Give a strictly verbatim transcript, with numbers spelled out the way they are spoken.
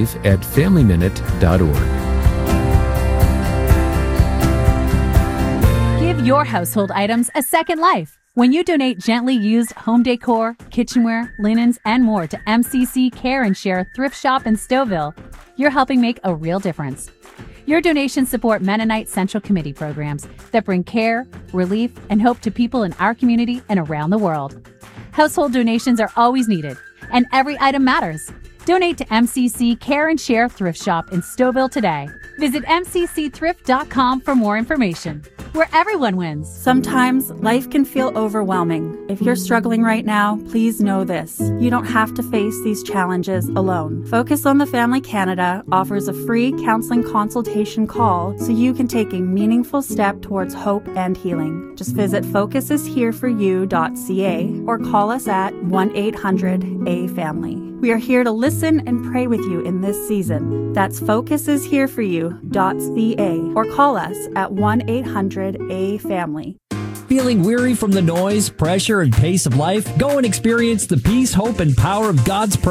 at family minute dot org. Give your household items a second life. When you donate gently used home decor, kitchenware, linens, and more to M C C Care and Share Thrift Shop in Stouffville, you're helping make a real difference. Your donations support Mennonite Central Committee programs that bring care, relief, and hope to people in our community and around the world. Household donations are always needed, and every item matters. Donate to M C C Care and Share Thrift Shop in Stouffville today. Visit m c c thrift dot com for more information, where everyone wins. Sometimes life can feel overwhelming. If you're struggling right now, please know this. You don't have to face these challenges alone. Focus on the Family Canada offers a free counseling consultation call so you can take a meaningful step towards hope and healing. Just visit focus is here for you dot c a or call us at one eight hundred A family. We are here to listen and pray with you in this season. That's focus is here for you dot c a or call us at one eight hundred A family. Feeling weary from the noise, pressure, and pace of life? Go and experience the peace, hope, and power of God's presence.